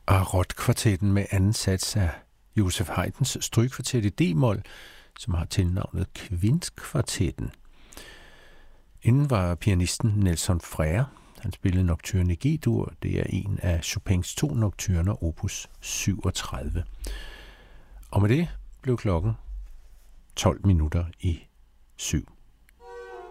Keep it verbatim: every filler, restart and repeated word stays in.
Arot-kvartetten med anden sats af Joseph Haydns strygkvartet i D-mol, som har tilnavnet Kvintkvartetten. Inden var pianisten Nelson Frère. Han spillede nocturne i G-dur. Det er en af Chopins to nocturner, opus syvogtredive. Og med det blev klokken tolv minutter i syv.